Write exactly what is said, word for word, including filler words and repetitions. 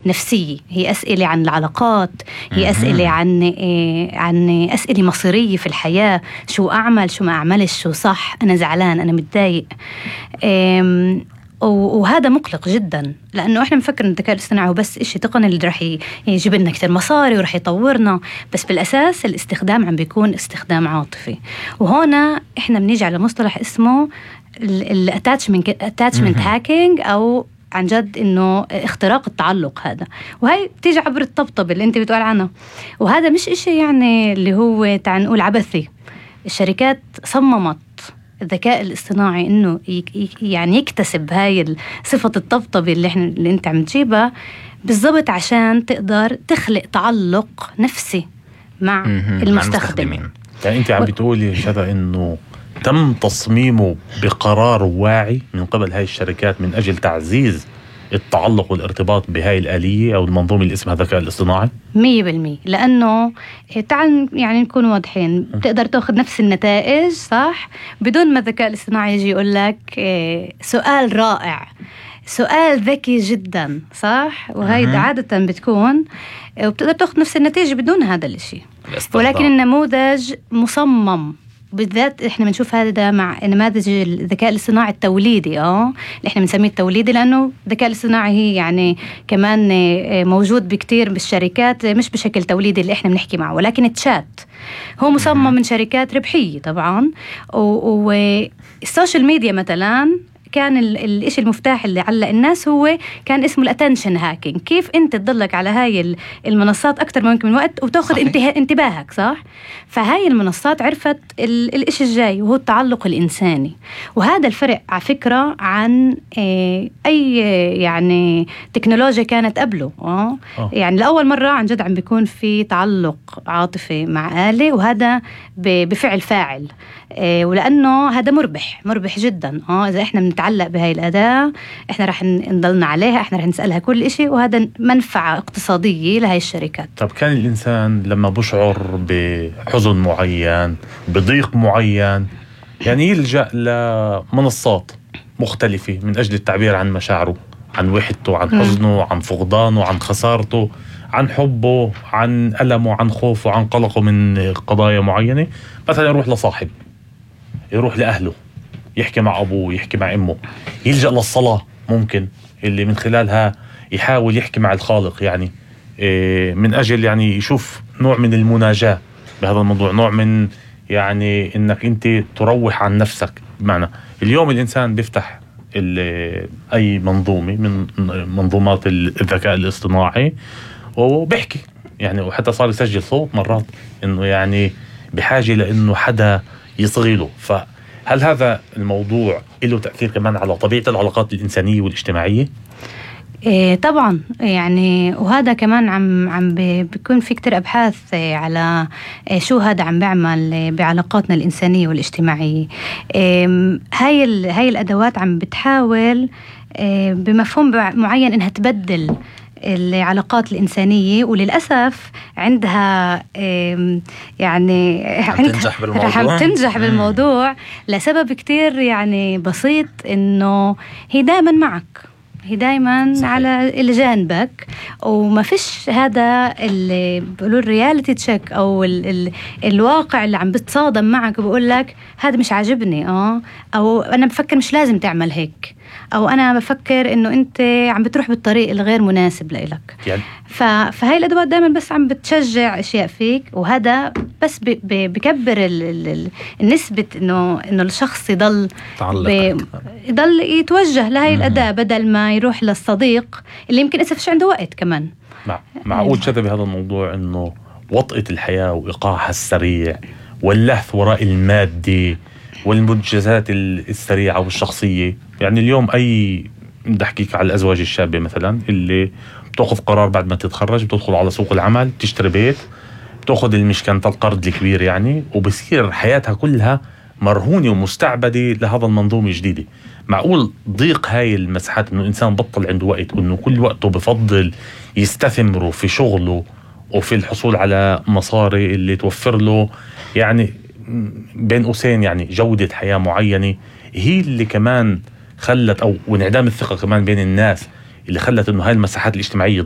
نفسية، هي أسئلة عن العلاقات، هي أسئلة عن عن أسئلة مصيرية في الحياة، شو أعمل شو ما أعملش، شو صح، أنا زعلان أنا متضايق. وهذا مقلق جدا، لأنه إحنا مفكر إن الذكاء الاصطناعي هو بس إشي تقني اللي رح يجيب لنا كتير مصاري ورح يطورنا، بس بالأساس الاستخدام عم بيكون استخدام عاطفي. وهنا إحنا بنيجي على مصطلح اسمه الاتاتشمنت اتاتشمنت هاكينج، أو عن جد إنه اختراق التعلق هذا. وهي بتيجي عبر الطبطبة اللي أنت بتقول عنها، وهذا مش إشي يعني اللي هو تعال نقول عبثي. الشركات صممت الذكاء الاصطناعي إنه يعني يكتسب هاي صفة الطبطبة اللي إحنا اللي أنت عم تجيبها بالضبط عشان تقدر تخلق تعلق نفسي مع المستخدمين. يعني أنت عم بتقولي شذا إنه تم تصميمه بقرار واعي من قبل هاي الشركات من أجل تعزيز التعلق والارتباط بهاي الآلية أو المنظومة اللي اسمها الذكاء الاصطناعي مية بالمية. لأنه تعال يعني نكون واضحين، بتقدر تأخذ نفس النتائج صح بدون ما الذكاء الاصطناعي يجي يقول لك سؤال رائع، سؤال ذكي جدا صح، وهي عادة بتكون، وبتقدر تأخذ نفس النتيجة بدون هذا الشيء. ولكن النموذج مصمم، بالذات احنا بنشوف هذا مع نماذج الذكاء الاصطناعي التوليدي اه اللي احنا بنسميه التوليدي، لانه الذكاء الاصطناعي هي يعني كمان موجود بكتير بالشركات مش بشكل توليدي اللي احنا بنحكي معه، ولكن التشات هو مصمم من شركات ربحية طبعا. والسوشيال ميديا مثلا كان الاشي المفتاح اللي علق الناس هو كان اسمه الاتنشن هاكينج، كيف انت تضلك على هاي المنصات اكتر ما ممكن من وقت وتاخذ انتباهك صح. فهاي المنصات عرفت الاشي الجاي وهو التعلق الانساني، وهذا الفرق على فكرة عن اي يعني تكنولوجيا كانت قبله اه يعني لأول مرة عن جد عم بيكون في تعلق عاطفي مع آلة، وهذا بفعل فاعل. ولأنه هذا مربح مربح جدا اه إذا إحنا بنتعلق بهاي الأداة إحنا رح نضلنا عليها، إحنا رح نسألها كل إشي، وهذا منفعة اقتصادية لهاي الشركات. طب كان الإنسان لما بشعر بحزن معين بضيق معين يعني يلجأ لمنصات مختلفة من أجل التعبير عن مشاعره، عن وحدته، عن حزنه، عن فقدانه، عن خسارته، عن حبه، عن ألمه، عن خوفه، عن قلقه من قضايا معينة. مثلا يروح لصاحب، يروح لأهله، يحكي مع أبوه، يحكي مع أمه، يلجأ للصلاة ممكن اللي من خلالها يحاول يحكي مع الخالق، يعني من أجل يعني يشوف نوع من المناجاة بهذا الموضوع، نوع من يعني إنك أنت تروح عن نفسك. بمعنى اليوم الإنسان بيفتح أي منظومة من منظومات الذكاء الاصطناعي وبيحكي يعني، وحتى صار يسجل صوت مرات، إنه يعني بحاجة لأنه حدا يصغيله. فهل هذا الموضوع له تأثير كمان على طبيعة العلاقات الإنسانية والاجتماعية؟ إيه طبعا يعني، وهذا كمان عم عم بيكون في كتير أبحاث على شو هذا عم بيعمل بعلاقاتنا الإنسانية والاجتماعية. إيه هاي هاي الأدوات عم بتحاول إيه بمفهوم معين إنها تبدل العلاقات الإنسانية، وللأسف عندها يعني تنجح بالموضوع رح تنجح بالموضوع لسبب كتير يعني بسيط، إنه هي دائما معك، هي دايما صحيح. على جانبك، وما فيش هذا اللي بقولوا الرياليتي تشيك او ال ال الواقع اللي عم بتصادم معك وبقول لك هذا مش عاجبني اه او انا بفكر مش لازم تعمل هيك، او انا بفكر انه انت عم بتروح بالطريق الغير مناسب لإلك يعني. فهاي الادوات دائما بس عم بتشجع اشياء فيك، وهذا بس بكبر النسبة انه انه الشخص يضل يضل يتوجه لهاي الاداة بدل ما يروح للصديق اللي يمكن اسف مش عنده وقت كمان. مع معقول شذا بهذا الموضوع انه وطئة الحياة وايقاعها السريع واللهث وراء المادة والمنجزات السريعة والشخصية. يعني اليوم أي بدي أحكيك على الأزواج الشابة مثلا اللي بتأخذ قرار بعد ما تتخرج، بتدخل على سوق العمل، بتشتري بيت، بتأخذ المشكنة القرض الكبير يعني، وبصير حياتها كلها مرهونة ومستعبدة لهذا المنظومة الجديدة. معقول ضيق هاي المساحات إنه الإنسان بطل عنده وقت، وإنه كل وقته بفضل يستثمره في شغله وفي الحصول على مصاري اللي توفر له يعني بين قوسين يعني جودة حياة معينة، هي اللي كمان خلت أو وانعدام الثقة كمان بين الناس اللي خلت إنه هاي المساحات الاجتماعية